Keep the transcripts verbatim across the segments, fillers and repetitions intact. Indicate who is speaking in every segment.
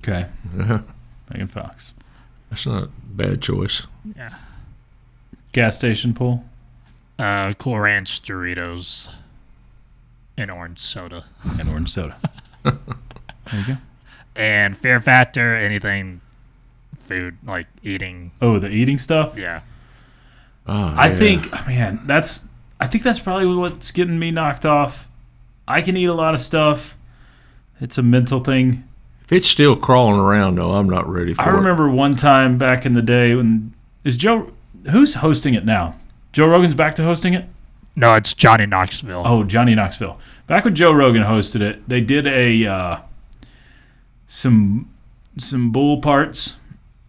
Speaker 1: Okay.
Speaker 2: Uh-huh.
Speaker 1: Megan Fox.
Speaker 2: That's not a bad choice.
Speaker 3: Yeah.
Speaker 1: Gas station pool.
Speaker 3: Uh, Cool Ranch Doritos and orange soda.
Speaker 1: And orange soda. There you go.
Speaker 3: And Fear Factor, anything food, like eating.
Speaker 1: Oh, the eating stuff?
Speaker 3: Yeah.
Speaker 2: Oh,
Speaker 1: I
Speaker 2: yeah.
Speaker 1: think, man, that's. I think that's probably what's getting me knocked off. I can eat a lot of stuff. It's a mental thing.
Speaker 2: If it's still crawling around, though, I'm not ready for
Speaker 1: I
Speaker 2: it.
Speaker 1: remember one time back in the day when is Joe. Who's hosting it now? Joe Rogan's back to hosting it.
Speaker 3: No, it's Johnny Knoxville.
Speaker 1: Oh, Johnny Knoxville. Back when Joe Rogan hosted it, they did a uh, some some bull parts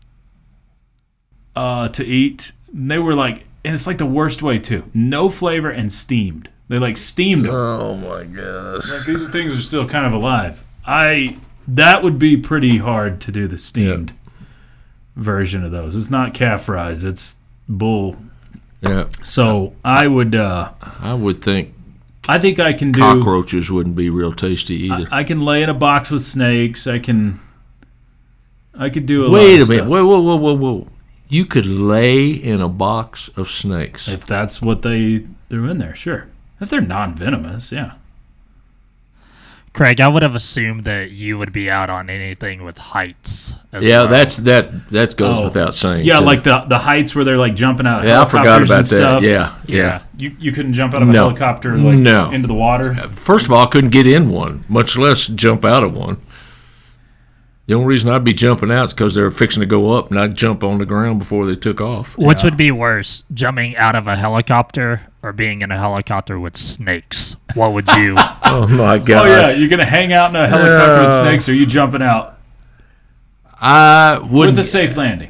Speaker 1: uh, to eat. And they were like, and it's like the worst way too. No flavor and steamed. They like steamed them.
Speaker 2: Oh my gosh!
Speaker 1: Like these things are still kind of alive. I that would be pretty hard to do the steamed
Speaker 2: yeah.
Speaker 1: version of those. It's not calf fries. It's bull.
Speaker 2: Yeah.
Speaker 1: So I would. Uh,
Speaker 2: I would think
Speaker 1: I think I can do.
Speaker 2: cockroaches wouldn't be real tasty either.
Speaker 1: I, I can lay in a box with snakes. I can. I could do a.
Speaker 2: Wait
Speaker 1: lot
Speaker 2: a
Speaker 1: of
Speaker 2: minute!
Speaker 1: stuff.
Speaker 2: Whoa, whoa, whoa, whoa, whoa! You could lay in a box of snakes.
Speaker 1: If that's what they threw in there, sure. If they're non-venomous, yeah.
Speaker 3: Craig, I would have assumed that you would be out on anything with heights. As
Speaker 2: yeah,
Speaker 3: well.
Speaker 2: that's that. That goes
Speaker 1: Oh.
Speaker 2: without saying.
Speaker 1: Yeah,
Speaker 2: too.
Speaker 1: like the the heights where they're like jumping out. Of
Speaker 2: Yeah, I forgot
Speaker 1: helicopters
Speaker 2: about
Speaker 1: and
Speaker 2: that.
Speaker 1: stuff.
Speaker 2: Yeah, yeah.
Speaker 1: You you couldn't jump out of a
Speaker 2: No.
Speaker 1: helicopter like
Speaker 2: No.
Speaker 1: into the water.
Speaker 2: First of all, I couldn't get in one, much less jump out of one. The only reason I'd be jumping out is because they were fixing to go up, and I'd jump on the ground before they took off.
Speaker 3: Which would be worse, jumping out of a helicopter or being in a helicopter with snakes? What would you?
Speaker 2: Oh my gosh!
Speaker 1: Oh yeah, you're gonna hang out in a helicopter with
Speaker 2: Yeah.
Speaker 1: snakes, or are you jumping out
Speaker 2: I
Speaker 1: with
Speaker 2: wouldn't.
Speaker 1: a safe landing?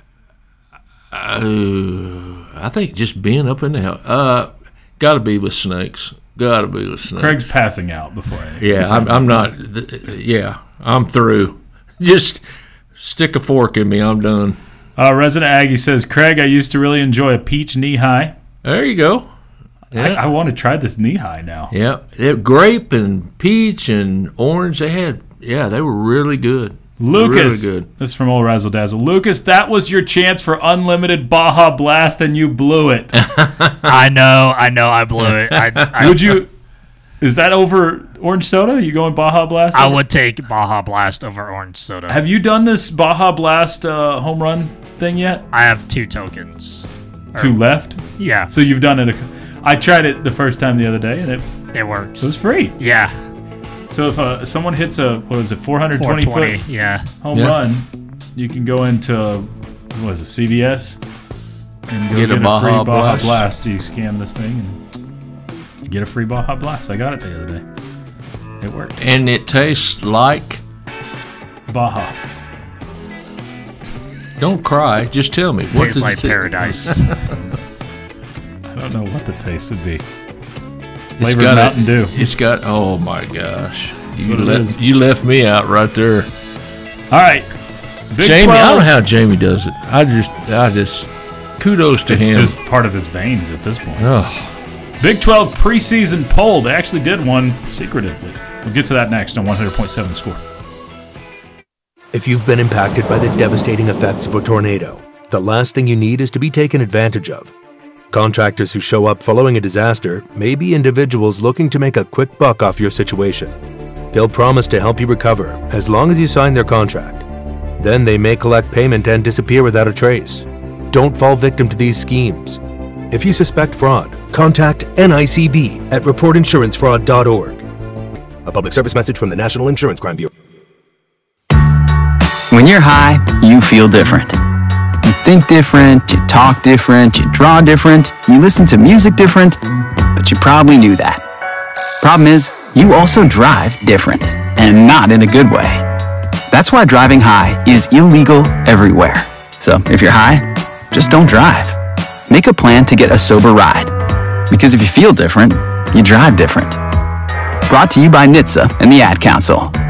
Speaker 2: Uh, I think just being up in the hell. Uh, got to be with snakes. Got to be with snakes.
Speaker 1: Craig's passing out before. I,
Speaker 2: Yeah, I'm, I'm not. th- Yeah, I'm through. Just stick a fork in me. I'm done.
Speaker 1: Uh, Resident Aggie says, Craig, I used to really enjoy a peach knee high.
Speaker 2: There you go.
Speaker 1: I,
Speaker 2: Yeah,
Speaker 1: I want to try this knee high now.
Speaker 2: yeah. It, grape and peach and orange. They had. Yeah, they were really good.
Speaker 1: Lucas,
Speaker 2: Really good.
Speaker 1: this is from old Razzle Dazzle. Lucas, that was your chance for unlimited Baja Blast, and you blew it.
Speaker 3: I know, I know, I blew it. I, I,
Speaker 1: Would you? Is that over orange soda? You going Baja Blast?
Speaker 3: I
Speaker 1: over-
Speaker 3: would take Baja Blast over orange soda.
Speaker 1: Have you done this Baja Blast uh, home run thing yet?
Speaker 3: I have two tokens.
Speaker 1: Two left.
Speaker 3: Yeah,
Speaker 1: So you've done it. A, I tried it the first time the other day, and it,
Speaker 3: it works.
Speaker 1: it was free.
Speaker 3: Yeah,
Speaker 1: So if uh, someone hits a what was it, four hundred
Speaker 3: four
Speaker 1: twenty
Speaker 3: twenty.
Speaker 1: foot
Speaker 3: Yeah,
Speaker 1: home
Speaker 2: Yeah.
Speaker 1: run, you can go into what is it, C V S, and go
Speaker 2: Get
Speaker 1: get,
Speaker 2: a
Speaker 1: a,
Speaker 2: Baja
Speaker 1: free Baja
Speaker 2: Blast.
Speaker 1: Blast. You scan this thing and get a free Baja Blast. I got it the other day. It worked.
Speaker 2: And it tastes like.
Speaker 1: Baja.
Speaker 2: Don't cry. Just tell me. What
Speaker 3: tastes
Speaker 2: does
Speaker 3: like
Speaker 2: it ta-
Speaker 3: paradise.
Speaker 1: I don't know what the taste would be.
Speaker 2: It's
Speaker 1: Flavored
Speaker 2: got a-
Speaker 1: Mountain Dew.
Speaker 2: It's got. Oh my gosh! You
Speaker 1: what it
Speaker 2: left.
Speaker 1: is.
Speaker 2: You left me out right there.
Speaker 1: All right. Big
Speaker 2: Jamie, I
Speaker 1: twelve.
Speaker 2: don't know how Jamie does it. I just, I just, kudos to
Speaker 1: It's
Speaker 2: him.
Speaker 1: just part of his veins at this point.
Speaker 2: oh,
Speaker 1: Big twelve preseason poll. They actually did one secretively. We'll get to that next on one hundred point seven The Score.
Speaker 4: If you've been impacted by the devastating effects of a tornado, the last thing you need is to be taken advantage of. Contractors who show up following a disaster may be individuals looking to make a quick buck off your situation. They'll promise to help you recover as long as you sign their contract. Then they may collect payment and disappear without a trace. Don't fall victim to these schemes. If you suspect fraud, contact N I C B at report insurance fraud dot org. A public service message from the National Insurance Crime Bureau.
Speaker 5: When you're high, you feel different. You think different, you talk different, you draw different, you listen to music different, but you probably knew that. Problem is, you also drive different, and not in a good way. That's why driving high is illegal everywhere. So if you're high, just don't drive. Make a plan to get a sober ride. Because if you feel different, you drive different. Brought to you by N H T S A and the Ad Council.